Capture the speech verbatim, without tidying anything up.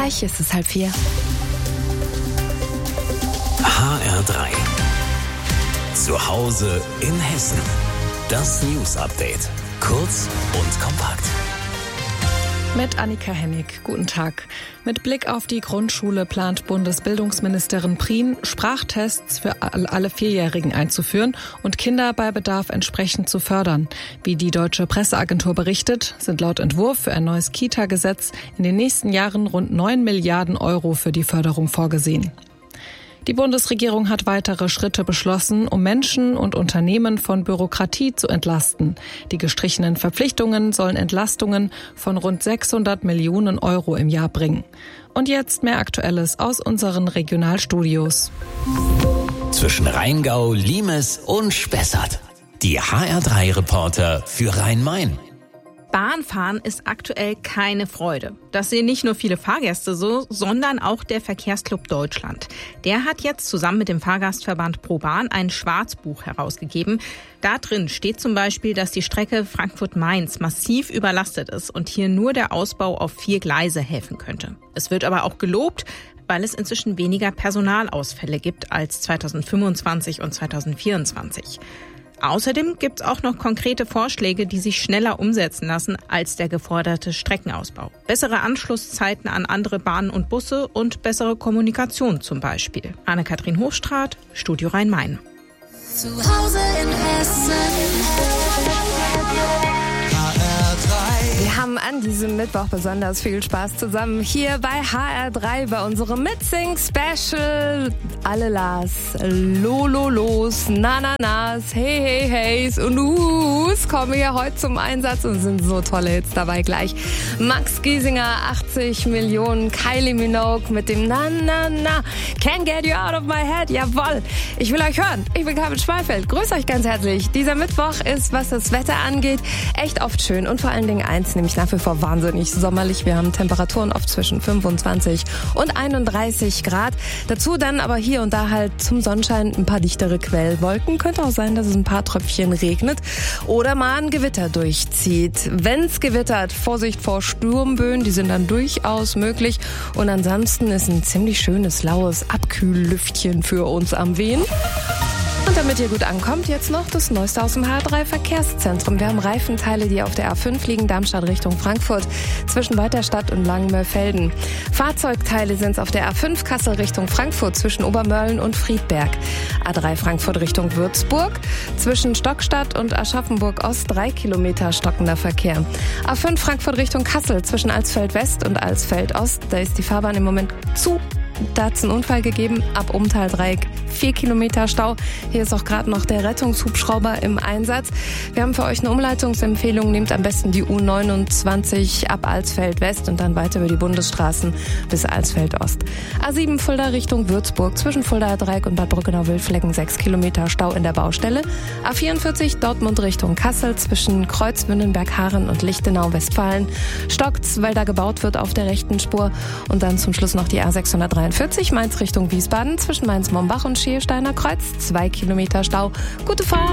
gleich, ist es halb vier. H R drei. Zu Hause in Hessen. Das News Update. Kurz und kompakt. Mit Annika Hennig. Guten Tag. Mit Blick auf die Grundschule plant Bundesbildungsministerin Prien, Sprachtests für alle Vierjährigen einzuführen und Kinder bei Bedarf entsprechend zu fördern. Wie die Deutsche Presseagentur berichtet, sind laut Entwurf für ein neues Kita-Gesetz in den nächsten Jahren rund neun Milliarden Euro für die Förderung vorgesehen. Die Bundesregierung hat weitere Schritte beschlossen, um Menschen und Unternehmen von Bürokratie zu entlasten. Die gestrichenen Verpflichtungen sollen Entlastungen von rund sechshundert Millionen Euro im Jahr bringen. Und jetzt mehr Aktuelles aus unseren Regionalstudios. Zwischen Rheingau, Limes und Spessart. Die H R drei Reporter für Rhein-Main. Bahnfahren ist aktuell keine Freude. Das sehen nicht nur viele Fahrgäste so, sondern auch der Verkehrsclub Deutschland. Der hat jetzt zusammen mit dem Fahrgastverband ProBahn ein Schwarzbuch herausgegeben. Da drin steht zum Beispiel, dass die Strecke Frankfurt-Mainz massiv überlastet ist und hier nur der Ausbau auf vier Gleise helfen könnte. Es wird aber auch gelobt, weil es inzwischen weniger Personalausfälle gibt als zweitausendfünfundzwanzig und zweitausendvierundzwanzig. Außerdem gibt es auch noch konkrete Vorschläge, die sich schneller umsetzen lassen als der geforderte Streckenausbau. Bessere Anschlusszeiten an andere Bahnen und Busse und bessere Kommunikation zum Beispiel. Anne-Kathrin Hochstraat, Studio Rhein-Main. Zu Hause in Hessen. Wir haben an diesem Mittwoch besonders viel Spaß zusammen hier bei H R drei bei unserem Mitsing-Special. Alle Las, Lololos, Nananas, Hey Hey Heys und Uhs kommen hier heute zum Einsatz und sind so tolle Hits dabei gleich. Max Giesinger, achtzig Millionen, Kylie Minogue mit dem Na Na Na, Can't Get You Out of My Head, jawoll. Ich will euch hören, ich bin Carmen Schweifeld, grüße euch ganz herzlich. Dieser Mittwoch ist, was das Wetter angeht, echt oft schön und vor allen Dingen eins, nämlich nach wie vor wahnsinnig sommerlich. Wir haben Temperaturen oft zwischen fünfundzwanzig und einunddreißig Grad. Dazu dann aber hier und da halt zum Sonnenschein ein paar dichtere Quellwolken. Könnte auch sein, dass es ein paar Tröpfchen regnet oder mal ein Gewitter durchzieht. Wenn's gewittert, Vorsicht vor Sturmböen, die sind dann durchaus möglich. Und ansonsten ist ein ziemlich schönes, laues Abkühllüftchen für uns am Wehen. Und damit ihr gut ankommt, jetzt noch das Neueste aus dem H R drei Verkehrszentrum. Wir haben Reifenteile, die auf der A fünf liegen, Darmstadt Richtung Frankfurt, zwischen Weiterstadt und Langenmörfelden. Fahrzeugteile sind es auf der A fünf Kassel Richtung Frankfurt, zwischen Obermörlen und Friedberg. A drei Frankfurt Richtung Würzburg, zwischen Stockstadt und Aschaffenburg Ost, drei Kilometer stockender Verkehr. A fünf Frankfurt Richtung Kassel, zwischen Alsfeld West und Alsfeld Ost, da ist die Fahrbahn im Moment zu. Da hat es einen Unfall gegeben, ab Umtaldreieck vier Kilometer Stau. Hier ist auch gerade noch der Rettungshubschrauber im Einsatz. Wir haben für euch eine Umleitungsempfehlung. Nehmt am besten die U neunundzwanzig ab Alsfeld West und dann weiter über die Bundesstraßen bis Alsfeld Ost. A sieben Fulda Richtung Würzburg, zwischen Fuldaer Dreieck und Bad Brückenau-Wildflecken sechs Kilometer Stau in der Baustelle. A vierundvierzig Dortmund Richtung Kassel, zwischen Kreuz, Wünnenberg-Haaren und Lichtenau, Westfalen. Stockt's, weil da gebaut wird auf der rechten Spur. Und dann zum Schluss noch die A sechshundertdreiundvierzig Mainz Richtung Wiesbaden, zwischen Mainz-Mombach und Schiersteiner Kreuz, zwei Kilometer Stau. Gute Fahrt!